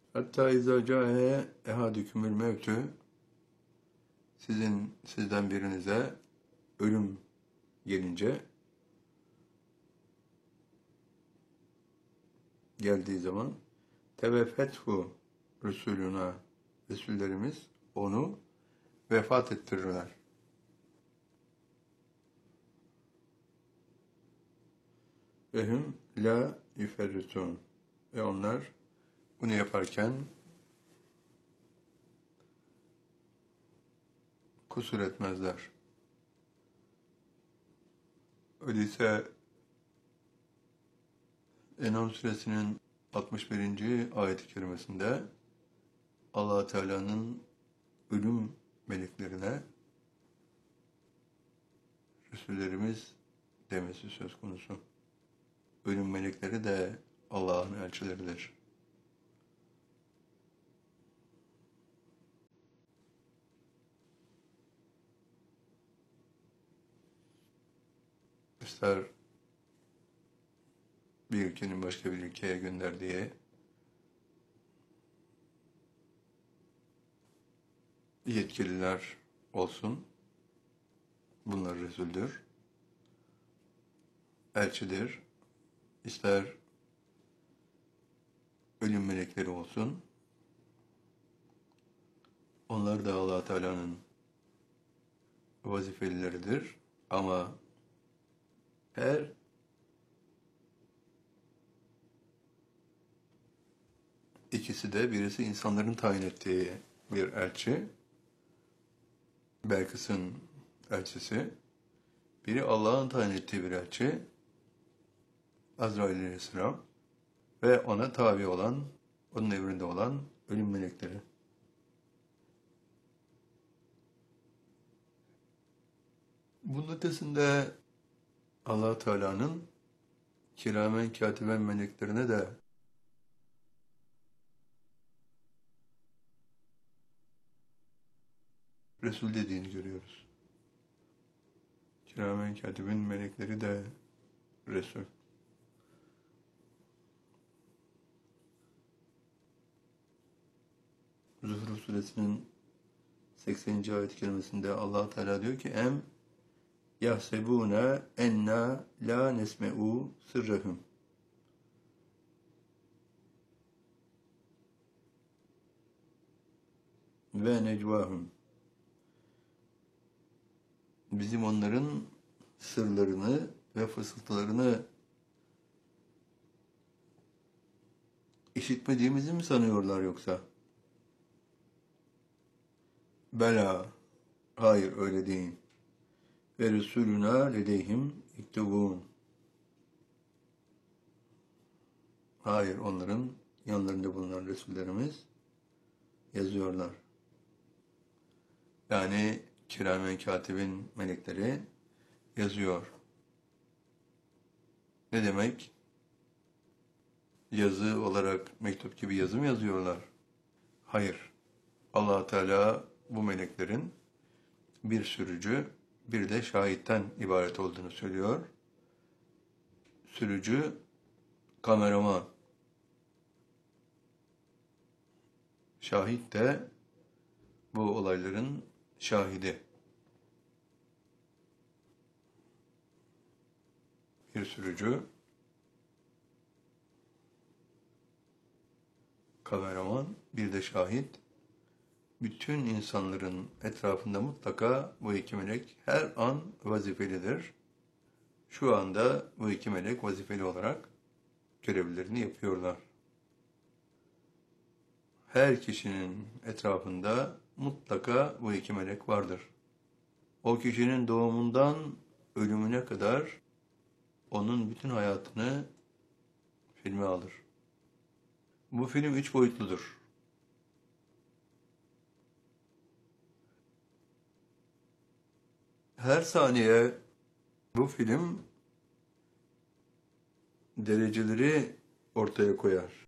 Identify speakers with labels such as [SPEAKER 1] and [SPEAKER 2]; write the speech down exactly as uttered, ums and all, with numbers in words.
[SPEAKER 1] Hatta izâ câe ehadükümül mevtü, sizin sizden birinize ölüm gelince, geldiği zaman teveffethu Resuluna, Resullerimiz onu vefat ettirirler. Ve hum la yüferritun. Ve onlar bunu yaparken kusur etmezler. Öyleyse En'am suresinin altmış birinci ayet-i kerimesinde Allah Teala'nın ölüm meleklerine Resullerimiz demesi söz konusu. Ölüm melekleri de Allah'ın elçileridir. İster bir ülkenin başka bir ülkeye gönderdiği yetkililer olsun, bunlar Resul'dür, elçidir. İster ölüm melekleri olsun, onlar da Allah Teala'nın vazifelileridir. Ama her ikisi de, birisi insanların tayin ettiği bir elçi, Belkıs'ın elçisi, biri Allah'ın tayin ettiği bir elçi, Azrail Aleyhisselam ve ona tabi olan, onun emrinde olan ölüm melekleri. Bunun ötesinde Allah Teala'nın kiramen katiben meleklerine de Resul dediğini görüyoruz. Kiramen katibin melekleri de Resul. Zuhruf suresinin sekseninci ayet-i kerimesinde Allah Teala diyor ki em yahsebûne enna la nesme'u sırrahum. Ve necvahum. Bizim onların sırlarını ve fısıltılarını işitmediğimizi mi sanıyorlar yoksa? Bela, hayır öyle değil. Ve Resuluna ledeyhim iktubun. Hayır, onların yanlarında bulunan Resullerimiz yazıyorlar. Yani kiramen katibin melekleri yazıyor. Ne demek? Yazı olarak mektup gibi yazı mı yazıyorlar? Hayır. Allah Teala bu meleklerin bir sürücü, bir de şahitten ibaret olduğunu söylüyor. Sürücü, kameraman. Şahit de bu olayların şahidi. Bir sürücü, kameraman, bir de şahit. Bütün insanların etrafında mutlaka bu iki melek her an vazifelidir. Şu anda bu iki melek vazifeli olarak görevlerini yapıyorlar. Her kişinin etrafında mutlaka bu iki melek vardır. O kişinin doğumundan ölümüne kadar onun bütün hayatını filme alır. Bu film üç boyutludur. Her saniye bu film dereceleri ortaya koyar.